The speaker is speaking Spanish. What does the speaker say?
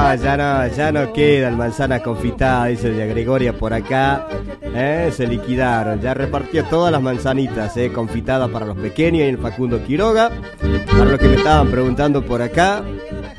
ya no quedan manzanas confitadas, dice doña Gregoria por acá. Se liquidaron, ya repartió todas las manzanitas confitadas para los pequeños y el Facundo Quiroga. Para los que me estaban preguntando por acá,